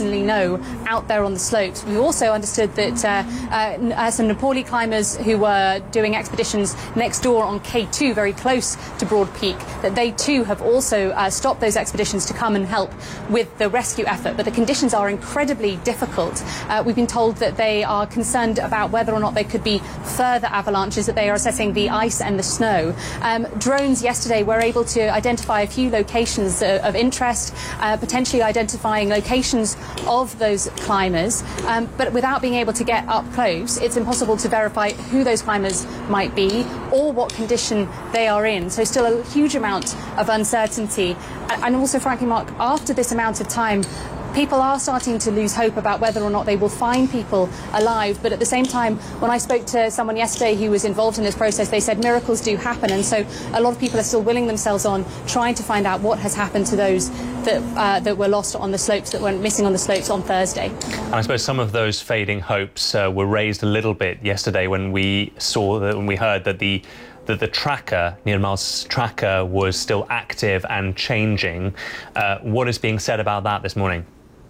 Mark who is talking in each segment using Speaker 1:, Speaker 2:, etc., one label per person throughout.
Speaker 1: personally know out there on the slopes. We also understood that some Nepali climbers who were doing expeditions next door on K2, very close to Broad Peak, that they too have also stopped those expeditions to come and help with the rescue effort. But the conditions are incredibly difficult. We've been told that they are concerned about whether or not there could be further avalanches, that they are assessing the ice and the snow. Drones yesterday were able to identify a few locations of interest, potentially identifying locations of those climbers, but without being able to get up close, it's impossible to verify who those climbers might be or what condition they are in. So still a huge amount of uncertainty. And also, frankly, Mark, after this amount of time, people are starting to lose hope about whether or not they will find people alive. But at the same time, when I spoke to someone yesterday who was involved in this process, they said miracles do happen. And so a lot of people are still willing themselves on trying to find out what has happened to those that were lost on the slopes, that went missing on the slopes on Thursday.
Speaker 2: And I suppose some of those fading hopes were raised a little bit yesterday when we saw that, when we heard that the tracker, Nirmal's tracker, was still active and changing. What is being said about that this morning?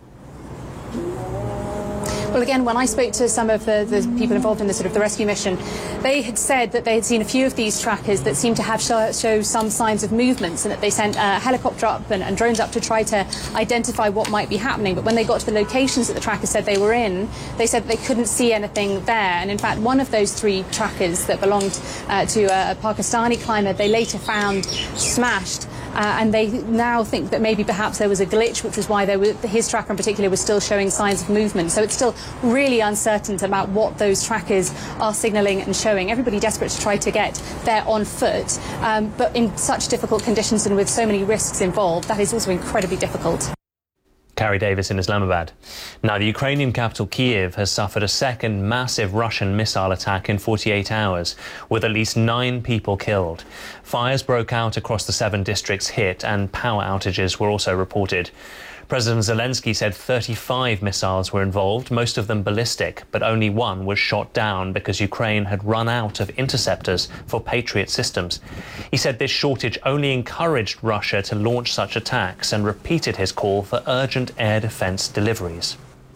Speaker 1: Well, again, when I spoke to some of the people involved in the rescue mission, they had said that they had seen a few of these trackers that seemed to have show some signs of movements, and that they sent a helicopter up and drones up to try to identify what might be happening. But when they got to the locations that the trackers said they were in, they said they couldn't see anything there. And in fact, one of those 3 trackers that belonged to a Pakistani climber, they later found smashed. And they now think that maybe perhaps there was a glitch, which was why his tracker in particular was still showing signs of movement. So it's still really uncertain about what those trackers are signalling and showing. Everybody desperate to try to get there on foot, but in such difficult conditions and with so many risks involved, that is also incredibly difficult.
Speaker 2: Carrie Davis in Islamabad. Now, the Ukrainian capital Kyiv has suffered a second massive Russian missile attack in 48 hours, with at least 9 people killed. Fires broke out across the 7 districts hit, and power outages were also reported. President Zelensky said 35 missiles were involved, most of them ballistic, but only one was shot down because Ukraine had run out of interceptors for Patriot systems. He said this shortage only encouraged Russia to launch such attacks and repeated his call for urgent air defense deliveries.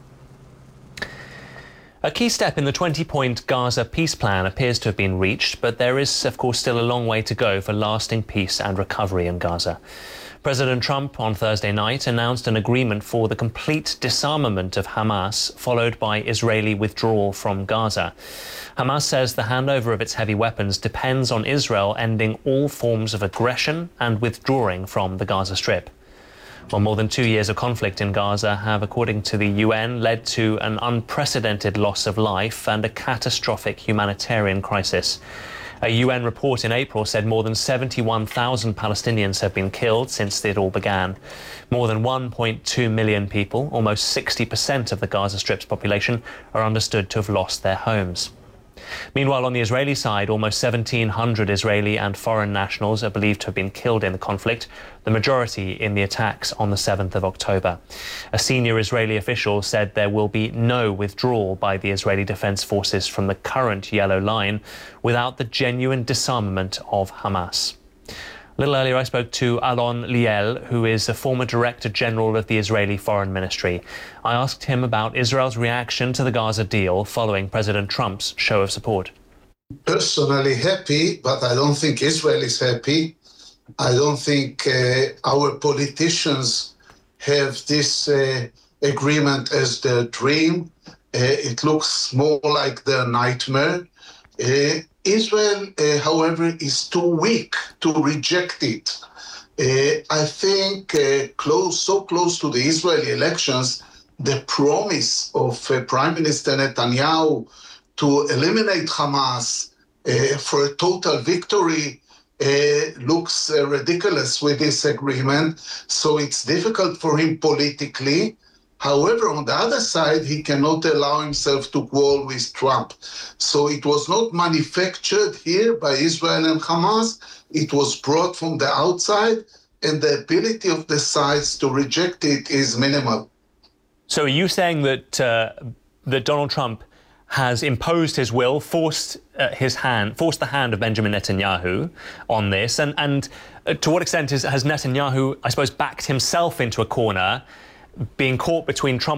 Speaker 2: A key step in the 20-point Gaza peace plan appears to have been reached, but there is, of course, still a long way to go for lasting peace and recovery in Gaza. President Trump on Thursday night announced an agreement for the complete disarmament of Hamas, followed by Israeli withdrawal from Gaza. Hamas says the handover of its heavy weapons depends on Israel ending all forms of aggression and withdrawing from the Gaza Strip. Well, more than 2 years of conflict in Gaza have, according to the UN, led to an unprecedented loss of life and a catastrophic humanitarian crisis. A UN report in April said more than 71,000 Palestinians have been killed since it all began. More than 1.2 million people, almost 60% of the Gaza Strip's population, are understood to have lost their homes. Meanwhile, on the Israeli side, almost 1,700 Israeli and foreign nationals are believed to have been killed in the conflict, the majority in the attacks on the 7th of October. A senior Israeli official said there will be no withdrawal by the Israeli Defense Forces from the current yellow line without the genuine disarmament of Hamas. A little earlier, I spoke to Alon Liel, who is a former Director General of the Israeli Foreign Ministry. I asked him about Israel's reaction to the Gaza deal following President Trump's show of support.
Speaker 3: Personally happy, but I don't think Israel is happy. I don't think our politicians have this agreement as their dream. It looks more like their nightmare. Israel, however, is too weak to reject it. I think so close to the Israeli elections, the promise of Prime Minister Netanyahu to eliminate Hamas for a total victory looks ridiculous with this agreement. So it's difficult for him politically. However, on the other side, he cannot allow himself to quarrel with Trump. So it was not manufactured here by Israel and Hamas. It was brought from the outside, and the ability of the sides to reject it is minimal.
Speaker 2: So are you saying that that Donald Trump has imposed his will, forced the hand of Benjamin Netanyahu on this, and to what extent has Netanyahu, I suppose, backed himself into a corner, being caught between Trump